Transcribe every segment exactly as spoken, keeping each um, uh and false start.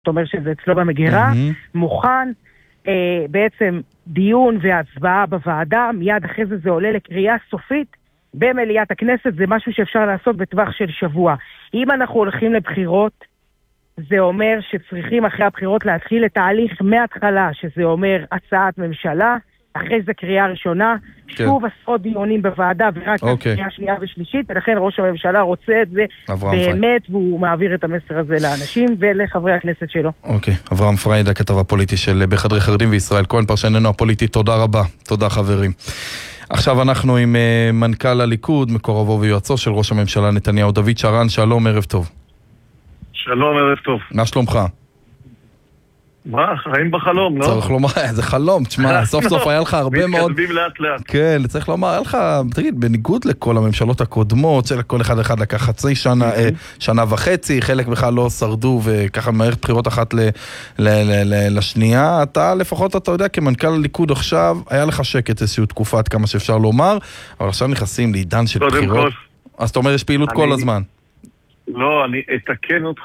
זאת אומרת שזה אצלו במגירה, mm-hmm. מוכן, אה, בעצם דיון והצבעה בוועדה, מיד אחרי זה זה עולה לקריאה סופית במליאת הכנסת, זה משהו שאפשר לעשות בטווח של שבוע. אם אנחנו הולכים לבחירות, זה אומר שצריכים אחרי הבחירות להתחיל את ההליך מההתחלה, שזה אומר הצעת ממשלה, אחרי זה קריאה ראשונה, okay. שוב עשרות דיונים בוועדה, ורק okay. קריאה שנייה ושלישית, ולכן ראש הממשלה רוצה את זה באמת, פי. והוא מעביר את המסר הזה לאנשים ולחברי הכנסת שלו. אוקיי, okay. אברהם פרייד, הכתב הפוליטי של בחדרי חרדים וישראל כהן, פרשננו הפוליטי, תודה רבה, תודה חברים. עכשיו אנחנו עם uh, מנכ"ל הליכוד, מקורבו ויועצו של ראש הממשלה נתניהו, דוד שרן, שלום, ערב טוב. שלום, ערב טוב. מה שלומך? מה? חיים בחלום, לא? צריך לומר, זה חלום, תשמע, סוף סוף היה לך הרבה מאוד... מתקדמים לאט לאט. כן, צריך לומר, היה לך, תגיד, בניגוד לכל הממשלות הקודמות, שכל אחד אחד לקח חצי שנה, שנה וחצי, חלק בכלל לא שרדו, וככה מערכת בחירות אחת לשנייה, אתה לפחות, אתה יודע, כמנכ"ל הליכוד עכשיו, היה לך שקט איזושהי תקופה, עד כמה שאפשר לומר, אבל עכשיו נכנסים לעידן של בחירות. אז אתה אומר, יש פעילות כל הזמן. לא, אני אתקן אותך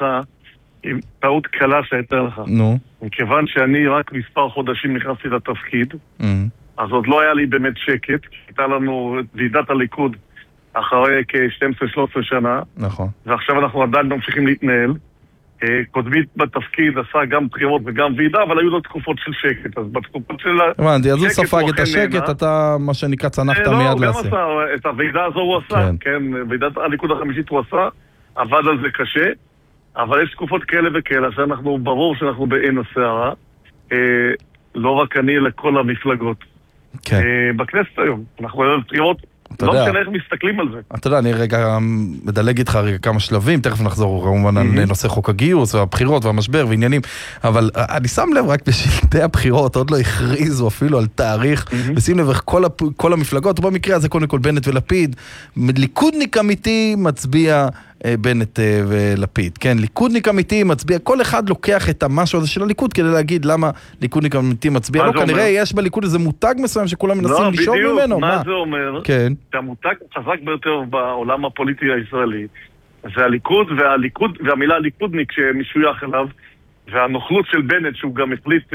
עם טעות קלה שהייתה לך. נו. מכיוון שאני רק מספר חודשים נכנסתי לתפקיד, אז עוד לא היה לי באמת שקט, כי הייתה לנו ועידת הליכוד אחרי כ-שתים עשרה שלוש עשרה שנה. נכון. ועכשיו אנחנו עדיין ממשיכים להתנהל. קודמית בתפקיד עשה גם בחירות וגם ועידה, אבל היו לו תקופות של שקט. אז בתקופות של השקט... הבנתי, אז הוא ספג את השקט, אתה מה שנקרא צנחת מיד לעשה. לא, הוא גם עשה, את הוועידה הזו הוא עשה, כן, ועידת הליכוד החמישית הוא עשה, עבד על זה קשה, אבל יש תקופות כאלה וכאלה, שאנחנו, ברור שאנחנו בעין הסערה, אה, לא רק אני, אלא כל המפלגות. כן. אה, בכנסת היום, אנחנו רואים בחירות, לא משנה איך מסתכלים על זה. אתה יודע, אני רגע מדלג איתך רגע כמה שלבים, תכף נחזור כמובן על נושא חוק הגיוס והבחירות והמשבר ועניינים, אבל אני שם לב רק בשלטי הבחירות, עוד לא הכריזו אפילו על תאריך, ושים לב איך כל המפלגות, במקרה הזה קודם כל בנט ולפיד, ליכודניק אמיתי מצביע בנט ולפיד, כן, ליכודניק אמיתי מצביע, כל אחד לוקח את המשהו הזה של הליכוד כדי להגיד למה ליכודניק אמיתי מצביע, לא, כנראה יש בליכוד איזה מותג מסוים שכולם מנסים לשאול ממנו. מה זה אומר? כן. שהמותג חזק ביותר בעולם הפוליטי הישראלי זה הליכוד, והליכוד, והמילה ליכודניק שמשוייך אליו, והנוכלות של בנט שהוא גם החליט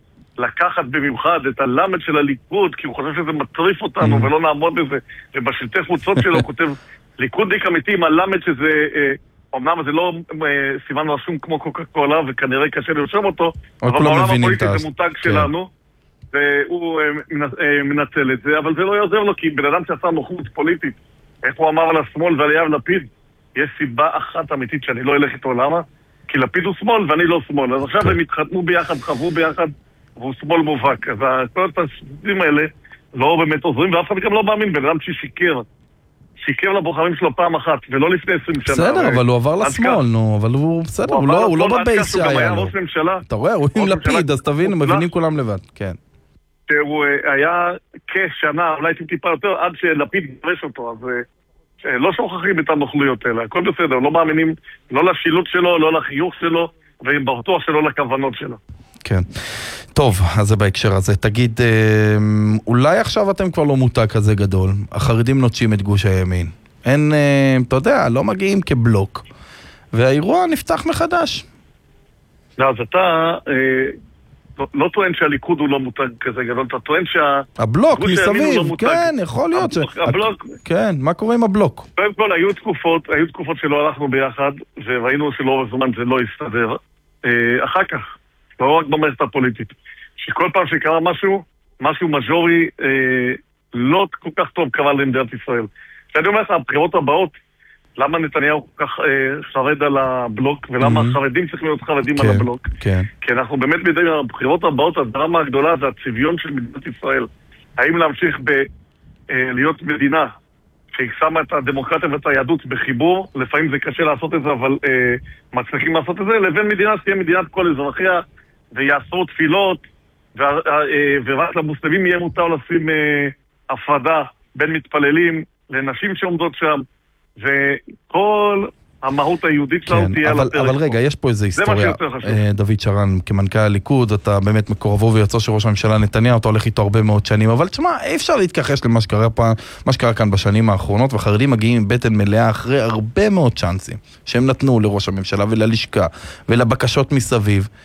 לקחת במיוחד את הלמד של הליכוד, כי הוא חושב שזה מטריף אותנו ולא נעמוד בזה, ובשלטי חוצות שלו הוא כותב ליכודניק אמיתי עם הלמד שזה, אומנם זה לא סימן רשום כמו קוקה קולה וכנראה קשה לרשום אותו, אבל בעולם הפוליטי זה מותג שלנו והוא מנצל את זה, אבל זה לא יעזר לו, כי בן אדם שעשה נוכלות פוליטית, איך הוא אמר על השמאל ועל יאיר לפיד, יש סיבה אחת אמיתית שאני לא אלך איתו, למה? כי לפיד הוא שמאל ואני לא שמאל, אז עכשיו הם התחתנו ביחד, חברו ביחד, והוא שמאל מובהק, אז כל התשתים האלה לא באמת עוזרים, ואף אחד גם לא מאמין, בן אדם ששיקר שיקר לבוחרים שלו פעם אחת, ולא לפני עשרים שנה. בסדר, אבל הוא עבר לשמאל, נו, אבל הוא בסדר, הוא לא בבייס שהיה לו. אתה רואה, הוא עם לפיד, אז תבינו, מבינים כולם לבד, כן. שהוא היה כשנה, אולי טיפה יותר, עד שלפיד גרש אותו, אז לא שוכחים את הנוכלויות האלה, הכל בסדר, לא מאמינים, לא לשילוט שלו, לא לחיוך שלו, והם בטוח שלא לכוונות שלו. כן. טוב, אז זה בהקשר הזה. תגיד, אולי עכשיו אתם כבר לא מותג כזה גדול. החרדים נוטשים את גוש הימין. אין, אתה יודע, לא מגיעים כבלוק. והאירוע נפתח מחדש. לא, אז אתה לא טוען שהליכוד הוא לא מותג כזה גדול, אתה טוען שה... הבלוק מסביב, כן, יכול להיות. הבלוק. כן, מה קורה עם הבלוק? קודם כל, היו תקופות, היו תקופות שלא הלכנו ביחד, וראינו שלאורך זמן זה לא יסתדר. אחר כך, לא רק במערכת הפוליטית, שכל פעם שקרה משהו, משהו מז'ורי אה, לא כל כך טוב קרה למדינת ישראל. שאני אומר לך, הבחירות הבאות, למה נתניהו כל כך אה, חרד על הבלוק, ולמה mm-hmm. החרדים צריכים להיות חרדים כן, על הבלוק? כן. כי אנחנו באמת מדברים על הבחירות הבאות, הדרמה הגדולה זה הצביון של מדינת ישראל. האם להמשיך ב, אה, להיות מדינה שהיא שמה את הדמוקרטיה ואת היהדות בחיבור, לפעמים זה קשה לעשות את זה, אבל אה, מצליחים לעשות את זה, לבין מדינה שתהיה מדינת כל אזרחיה, ויעשו תפילות, ורק למוסלמים יהיה מותר לשים הפרדה בין מתפללים לנשים שעומדות שם, וכל המהות היהודית שלנו תהיה על הפרק. אבל רגע, יש פה איזו היסטוריה. דוד שרן, כמנכ"ל הליכוד, אתה באמת מקורבו ויוצא של ראש הממשלה נתניהו, אתה הולך איתו הרבה מאוד שנים, אבל תשמע, אי אפשר להתכחש למה שקרה פה, מה שקרה כאן בשנים האחרונות, והחרדים מגיעים עם בטן מלאה אחרי הרבה מאוד צ'אנסים, שהם נתנו לראש הממשלה וללשכה ולבקשות מסביב.